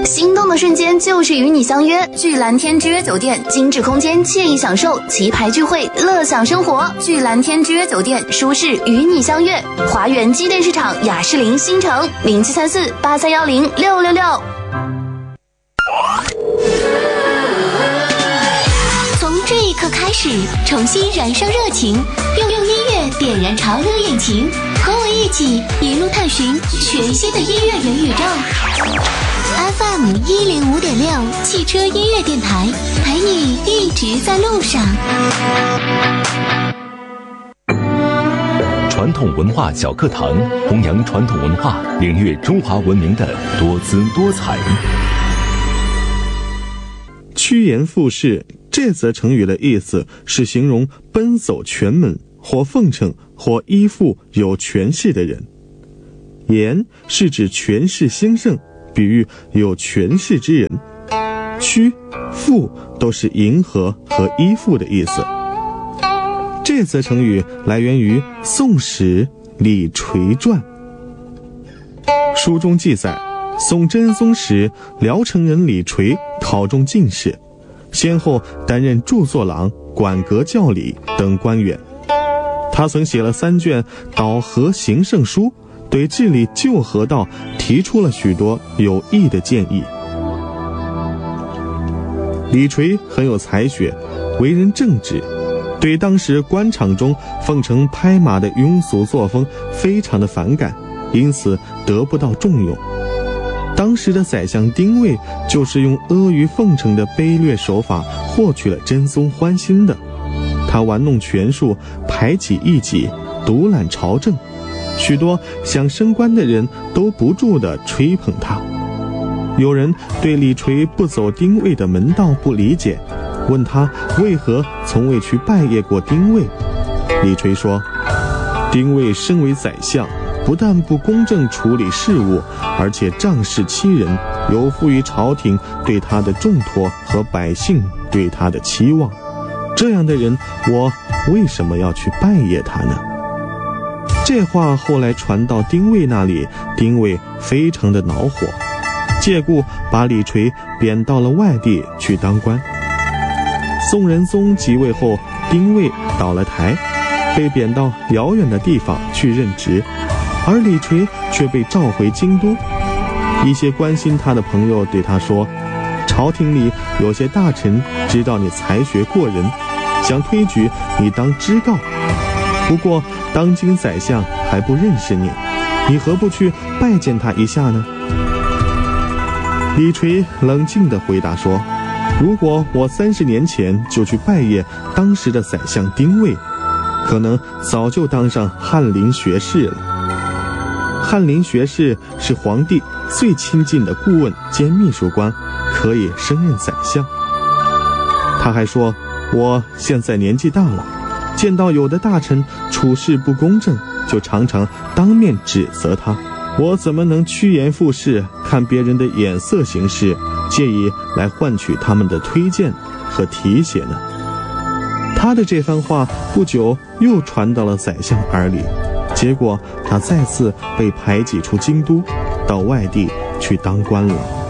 心动的瞬间就是与你相约，聚蓝天之约酒店，精致空间，惬意享受，棋牌聚会，乐享生活。聚蓝天之约酒店，舒适与你相约。华园机电市场雅士林新城073483106666。从这一刻开始，重新燃烧热情，用音乐点燃潮流引擎，和我一起一路探寻全新的音乐元宇宙。FM 105.6汽车音乐电台，陪你一直在路上。 传统文化小课堂，弘扬传统文化，领略中华文明的多姿多彩。 趋炎附势这则成语的意思是形容奔走权门，或奉承或依附有权势的人。炎是指权势兴盛，比喻有权势之人。趋、附都是迎合和依附的意思。这则成语来源于《宋史·李垂传》。书中记载，宋真宗时，聊城人李垂考中进士，先后担任著作郎、管阁教理等官员。他曾写了3卷导河行胜书，对治理旧河道提出了许多有益的建议。李垂很有才学，为人正直，对当时官场中奉承拍马的庸俗作风非常的反感，因此得不到重用。当时的宰相丁谓就是用阿谀奉承的卑劣手法获取了真宗欢心的。他玩弄权术，排挤异己，独揽朝政，许多想升官的人都不住地吹捧他。有人对李垂不走丁谓的门道不理解，问他为何从未去拜谒过丁谓。李垂说，丁谓身为宰相，不但不公正处理事务，而且仗势欺人，有负于朝廷对他的重托和百姓对他的期望。这样的人，我为什么要去拜谒他呢？这话后来传到丁谓那里，丁谓非常的恼火，借故把李垂贬到了外地去当官。宋仁宗即位后，丁谓倒了台，被贬到遥远的地方去任职，而李垂却被召回京都。一些关心他的朋友对他说，朝廷里有些大臣知道你才学过人，想推举你当知告，不过当今宰相还不认识你，你何不去拜见他一下呢？李垂冷静地回答说，如果我30年前就去拜谒当时的宰相丁谓，可能早就当上翰林学士了。翰林学士是皇帝最亲近的顾问兼秘书官，可以升任宰相。他还说，我现在年纪大了，见到有的大臣处事不公正，就常常当面指责他，我怎么能趋炎附势，看别人的眼色行事，借以来换取他们的推荐和提携呢？他的这番话不久又传到了宰相耳里，结果他再次被排挤出京都，到外地去当官了。